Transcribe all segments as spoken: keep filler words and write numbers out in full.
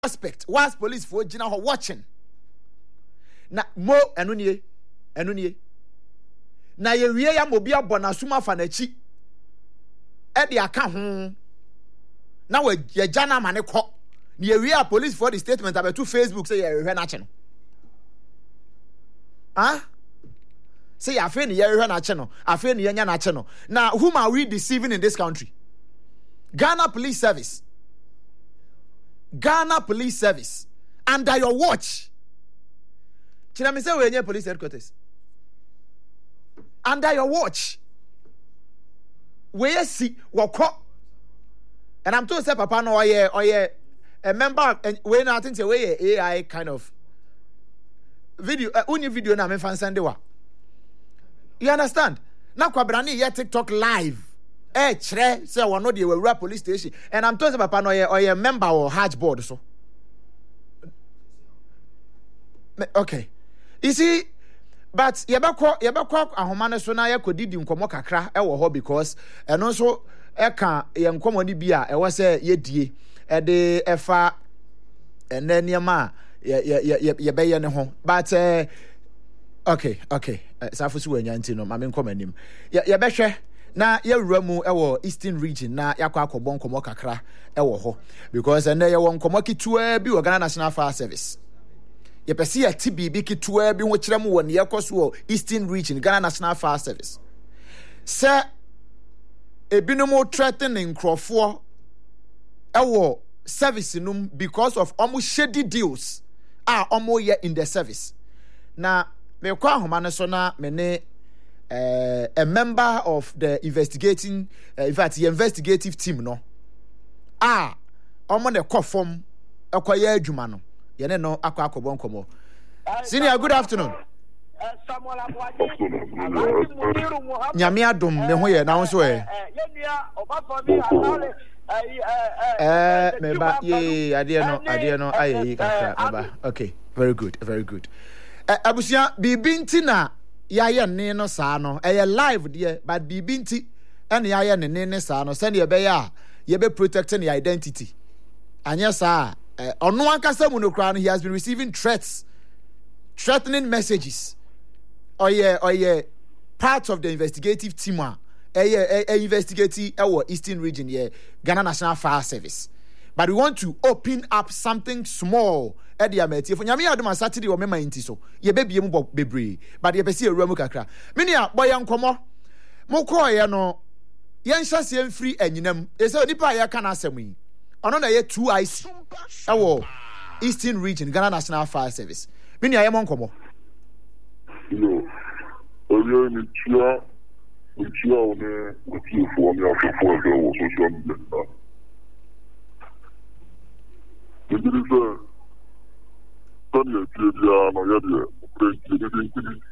suspect was police for Gina watching. Na mo enunye enunye na ye wie ya mobia bonasuma fa na chi e de aka ho na we ye jana mane kɔ na ye wie police for the statement about to Facebook say ye hwɛ na che no ah say afi ne ye hwɛ na che no afi ne ye nya na che no. Now whom are we deceiving in this country? Ghana Police Service, Ghana Police Service under your watch. China me say we nye police headquarters under your watch. We see wako, and I'm told say papa no oye oye a member we na think say we A I kind of video uh, only video na me fan send wa. You understand? Na kwabrani ye TikTok live. Eh chere say we no dey we police station, and I'm told say papa no oye oye member or Hajj board so. Okay. You see, but yebekɔ yebekɔ ahomane so na yekodidi nkomo kakra e wo ho because eno so e ka ye nkomo ni bia e wo se yedie e de efa eneniema ye ye ye ye beye ne ho but uh, okay okay uh, safusu wanya nti no ma me nkomo anim ye ye behwe na ye wura mu e wo Eastern region na yakɔ akɔbɔ nkomo kakra e wo ho because ene ye wo nkomo kitua bi wo Ghana National Fire Service. Ye pesi ya T B B kitwa bi ho kire mu won ye koso Eastern region Ghana National Fire Service. Se ebinom threatening nkrofo ewo service num because of omo shady deals are omo ye in the service. Na me kwa homa ne so na me ne uh, a member of the investigating uh, in fact the investigative team no ah omo ne kofom ekoye adwuma no. Yene no akwa akobon komo. Senior, good afternoon. Nyame adom me ho ye na wo so e. Eh me ba ye ade no ade no ayi kakra me ba. Okay, very good, very good. Eh abusia bibi nti na ya ye ne no saa no. Eh live there but bibi nti ene ya ye ne ne saa no. Send ye be ya ye be protecting your identity. Anya saa Uh, on one case, he has been receiving threats, threatening messages. Oh yeah, oh yeah, part of the investigative team. Uh, yeah, uh, investigating our Eastern region, yeah, Ghana National Fire Service. But we want to open up something small at the Ameti. For Yami Adama Saturday or Mema Intiso, ye baby mu bebre, but ye pesi a ramu kakra. Minia boy yan komo, moko ya no, yan shasi yan free and yinem. Esa nipa ya kana semi. Ono na ye two eyes ewo Eastern region Ghana National Fire Service. Mini aye mon komo. No. Oyo ni tia, ni tia one, ni tia fo ni afofo e wo social media. It is a Tony Tia no ya de president.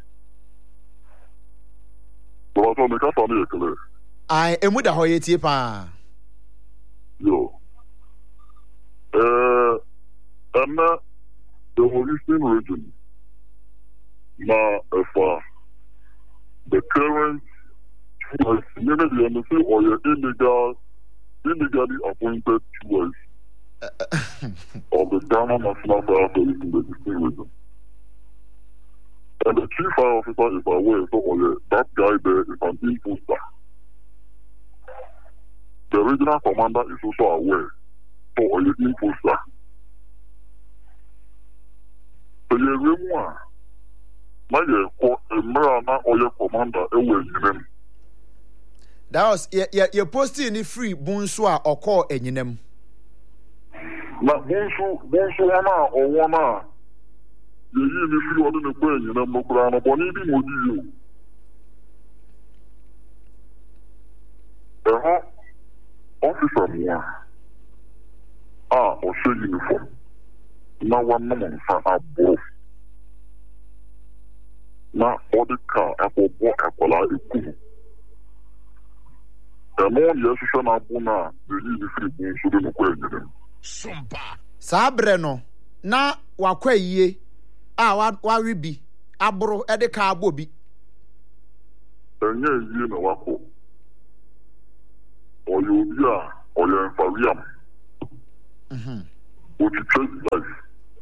But I don't make a clear. I emu da hoye tie pa. Yo. Uh, and uh, the Eastern region, now, if uh, the current community and the say, or your illegal, illegally appointed chiefs of the Ghana National Fire Service in the Eastern region. And the chief fire officer is aware, so or your, that guy there is an imposter. The regional commander is also aware. Or your imposter. So you remember, now you Marana or your commander, away. That was you're posting any free Bunswa or call any name. Now, Bunsu, Bunsuana or Wana, you need if you are in the brain, you know, Mokrana, Bonidi, Modi. Uh huh, officer, one. Ah, or say uniform. Now one man for above. Now all the car apple walk apple like it. The more yes, son abuna, the need free boon so the question. Sumpa. Sabreno. Na wakwe ye. Ah, wa wa ribi. Abro e de car bobi. Enye ye na wako. Or you ya or you inferior. Mhm. what you trade life.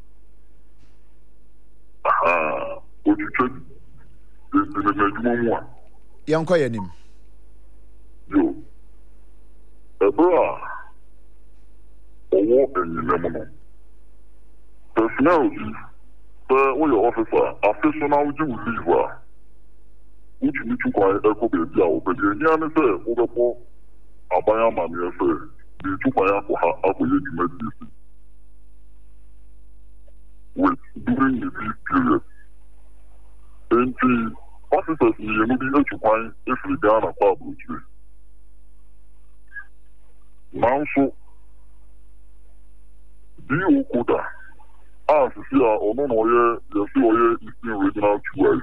Aha, what you trade is the major one. Young Koyanim. Yo, a bra, a walk in the lemon. Personality, the way your officer, official now do leave. Which you need to buy a copy of the but the Yan say, over a buyer man, you say, the two buyer for her up with you with during the leave period. And the officers, you need to find if we down a public. Now, so, the Okuda, as you see, or no, no, you see, or you see, original two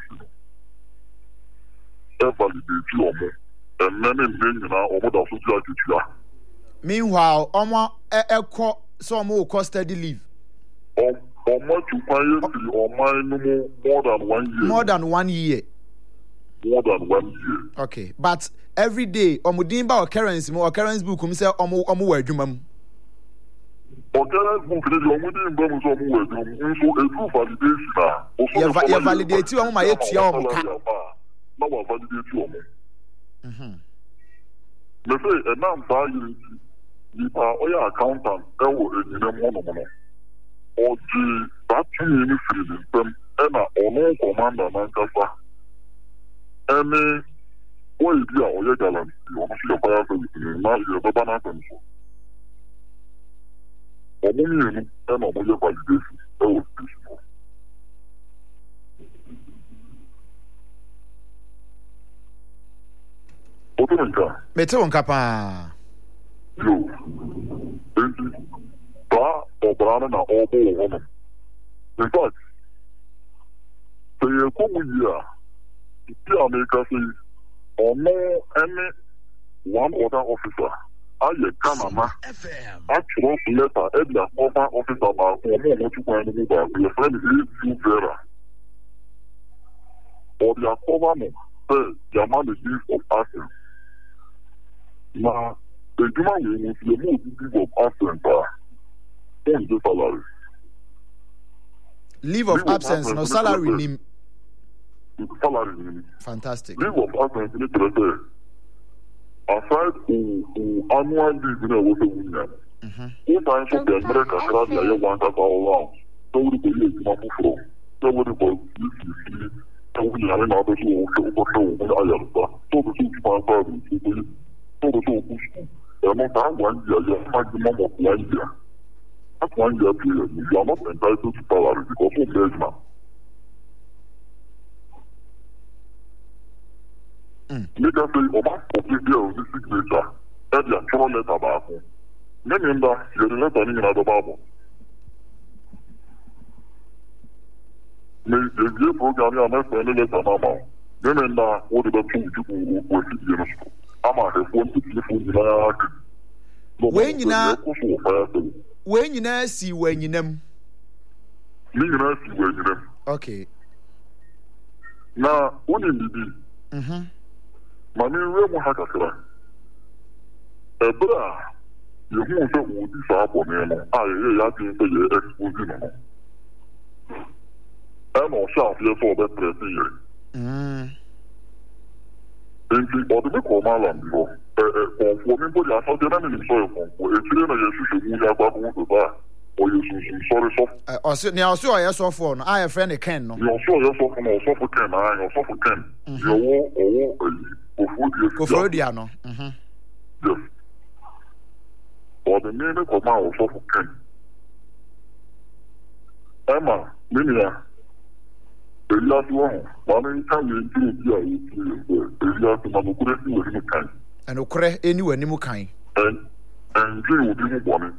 validate you and many men now or what also. Meanwhile, Oma Echo some more custody leave. Or much you find or mine more than one year. More than one year. More than one year. Okay. But every day, Omudimba occurrence, more occurrence book, um, say, Omo Omo Werdumam. Occurrence book is Omudimba Omo Werdum, so a true validation. You validate you on my eight year. Now I validate you. Mm-hmm. They say a man value the uh, accountant ever in them one of them. Or the that two minutes in them and a no commander Nankasa. Any way be or your gallant, you want to see a fire for you, now you're the banana. Or money and a more validation. That was peaceful. Mete on kapa. Yo, enti ba obrana na obo woman. In fact, say you come here, the America says, or no any one other officer. I Canada. Actual letter, every other officer about or more what you find in the your friend is you Vera. Or the government says the man is use of accent. Now, the human being is the most of absence on the salary. Leave of absence, no salary name. Salary name. Fantastic. Leave of absence in the aside who annual leave in a water. If I should be America, I want to go around. So would be not from. So would it was this. So we have another show for show when I am. So the two five so the two push. And not one year, you have maximum of one year. That's one year period. You are not entitled to salary because of management. Make us say, Oma, okay, there is this signature. And you are trying to let about it. Many in that, you are not turning another Bible. May the year program, you are not spending less than amount. Many in that, what did the two people who were sitting in the school? I'm a phone to telephone in the when you know, when you know, see when you know, you know, see when you know. Okay. Now, what did you do? Mm-hmm. Mami Remo Hakakra. A bra, you won't say what this apple name. I didn't say you're exposing. I'm all sharp here for that pressing. Mm. And the other Comalan before. Conforming to the Southern and soil for a trainer, you should move about the bar. Or you should sorry soft. Or sit near so I saw for I have friend a can. You're so yourself from a soft can, I or soft can. You're all go for Diano. Yes. Or the name of my soft can. Emma, Minia. The last one, one time you do the last mammogram with any kind. And okre anywhere any kind. And and you will be one.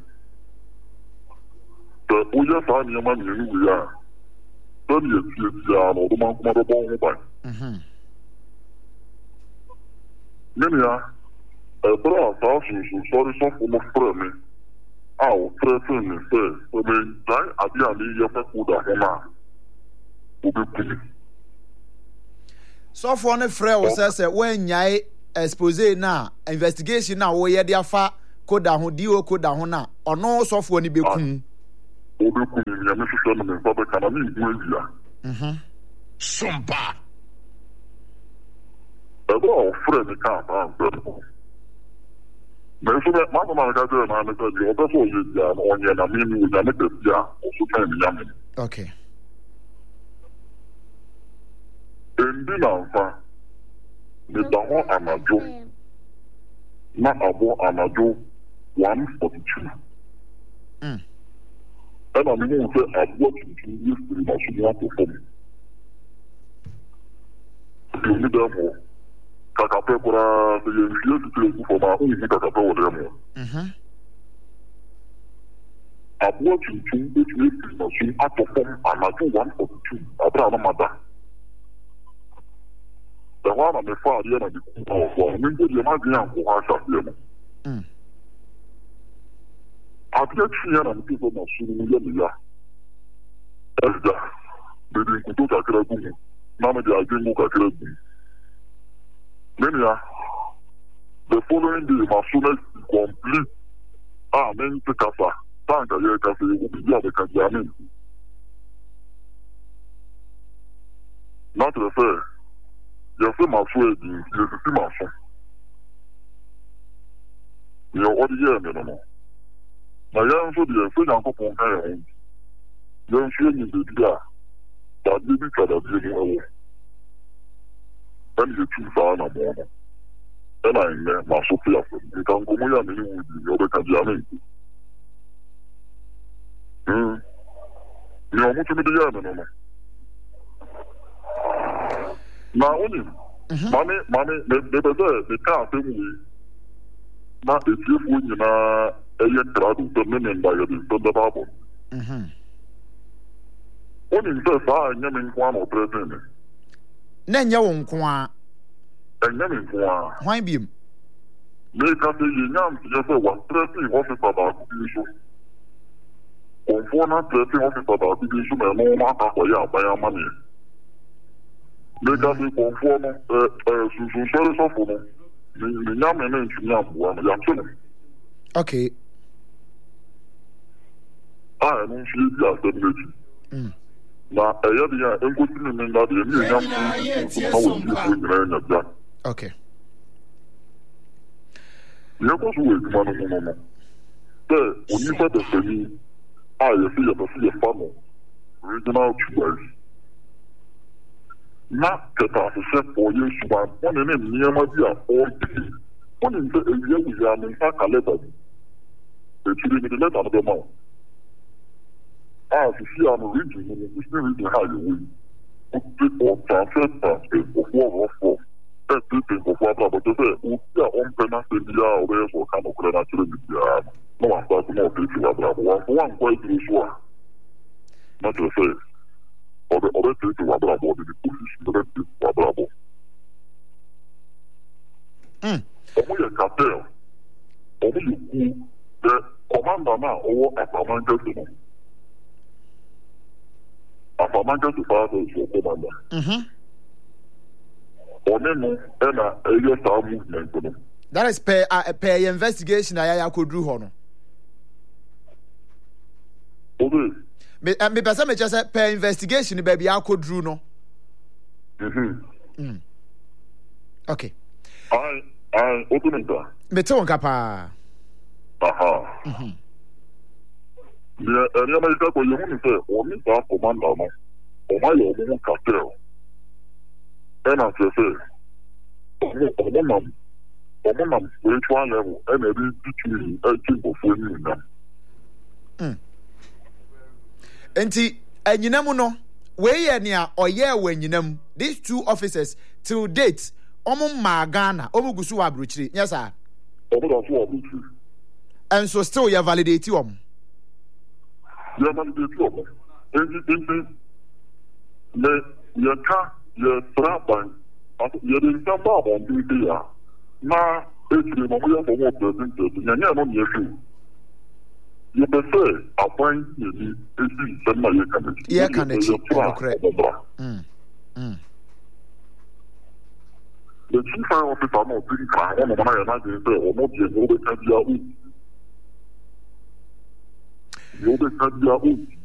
The Oya Sanya man, we are. Then you see, you are no man, mother born by. Hm. Minia, a bra thousand, sorry, soft for my me. I'll threaten me, sir. So then, I didn't need your Pakuda, so for ne frɛ wo sɛ sɛ wɔanyae expose na investigation na wɔyɛ de afa koda ho dio koda ho na ɔno sɔfoɔ ne bekum Obeku ni ya mesho no me fa be kana mi ngu ya. Mhm. Sompa. Ebe o frɛ ne ka ba nfɛ. Me so be ma ma ga je na me ka di obe so ye ya no onye na mi ni ya me ka ya o so kan mi ya me. Okay. Endi na nfa. Me da ho anajo. Na abo anajo one forty-two. Mm. And I'm going to say, I've worked in two years to my senior performance. You need them more. Kakapepura, the years to take for my own Kakape or them more. Mhm. I've worked in two years to my senior performance, and I do one forty-two. Abraham Mada. The one on the far end of the cool for me, the Magian who has a feeling. Mm. Abia tsia na people na suru ya ya. Eza. Bidi kuto kakra gumu. Na me dia agengu kakra gumu. Menia. The following day my students complete. Ah, men te kasa. Tanga ye kasa ye bi ya be kan jamin. Not the fair. Ya se ma so edi, ye se ma so. Ye odi ye me no. Na ya nso de se nyanko pon ka ye ho. Ya nso ni de dia. Da bi bi ka da bi ni ewo. Ben ye tu sa na mo no. Ena ime ma so pia so. Ni kan ko mo ya me ni wudi, yo be ka dia me. Hmm. Ni o mo tu mi de ya me no no. Na oni. Mane mane me me be de ka pe mu. Na etiefu nyina eye krado to me me mba ye de to da babo. Mhm. Oni nse sa anya me nko na operate ne. Na nya wo nko a. Anya me nko a. Hwan biem? Me ka se ye nyam se se wa stress officer ba ku so. Konfo na stress officer ba ku so me no ma ka ko ya ba ya ma ne. Me ka se konfo no eh eh su su so so fo no. Me nyam me ne ntumi amboa me ya tunu. Okay. Ah, no shi ya se me. Mm. Na eye de ya enko tinu me na de me nyam na wo ji ko nyina nya ja. Okay. Ye ko so we ma no no no. Te oni fa de fani ah ye fi ya ba fi ya fa no. Regional choice. Na keta se se for ye suba woni ne niam bi a o bi. Woni nse ewie wi ya me fa kaleta. E tiri mi de leta no be ma. Ah, si si am region, ni si region ha ye wi. O ti o transfer transfer o for for. E ti ti o for bra, but say o ti a on pena se dia o be so ka no kure na tiri bi ya. No one ba no ti ti bra, one one quite do so. Na to say Obe obe ti ti wa bra bo di police obe ti wa bra bo. Mm. Omo ye cartel. Omo ye ku the commander na owo Apamanke no. Apamanke to fa so commander. Mhm. One no e na area star movement no. That is per uh, per investigation aya ya kodru ho no. Obe. Me uh, me pesa me just per investigation baby ya kodru no. Mhm. Mm. Okay. Ai ai otunenta. Me te won kapa. Aha. Mhm. Ye area na ita ko ye hu ni se o mi ta commander no. O ma ye o mu cartel. Ena se se. Omo omo nam. Omo nam spiritual level ena bi between e king of any nam. Mm. Enti anyinam no we ye ne a oye wa anyinam these two officers till date omo ma Ghana omo gusu wa abrochire yes sir Omo da so obuchi. and so still you validate om Ya man de tlo. Enti enti le ye ka ye traban. Aso ye de ntamba ba ndi de ya. Na etiri mo ya mo mo president de nya nya no ye fi. You be say appoint you esi sema ye kan. ye kan echi okre mm mm The chief officer no think kan o mo na ya na de say o mo bi e o be kan dia u. You will be